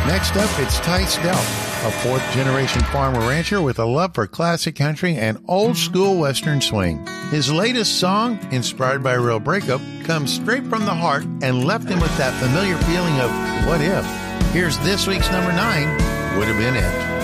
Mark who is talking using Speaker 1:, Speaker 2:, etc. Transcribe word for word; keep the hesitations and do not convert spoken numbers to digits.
Speaker 1: Next up, it's Ty Stelp, a fourth-generation farmer-rancher with a love for classic country and old-school Western swing. His latest song, inspired by a real breakup, comes straight from the heart and left him with that familiar feeling of what if. Here's this week's number nine, Would Have Been It.